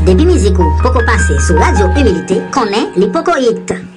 Depuis musique ou Poco passé sous Radio Humilité, connaît les Poco Hit.